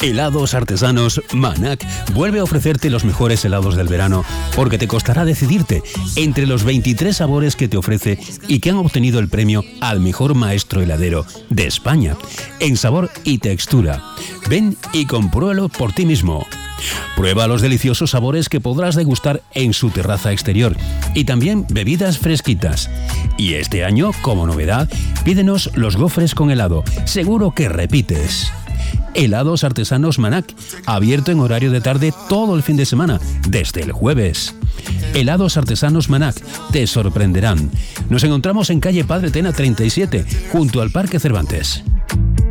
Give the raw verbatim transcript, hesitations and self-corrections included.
Helados Artesanos Manac vuelve a ofrecerte los mejores helados del verano porque te costará decidirte entre los veintitrés sabores que te ofrece y que han obtenido el premio al mejor maestro heladero de España en sabor y textura. Ven y compruébalo por ti mismo. Prueba los deliciosos sabores que podrás degustar en su terraza exterior y también bebidas fresquitas. Y este año, como novedad, pídenos los gofres con helado. Seguro que repites. Helados Artesanos Manac, abierto en horario de tarde todo el fin de semana, desde el jueves. Helados Artesanos Manac, te sorprenderán. Nos encontramos en calle Padre Tena treinta y siete, junto al Parque Cervantes.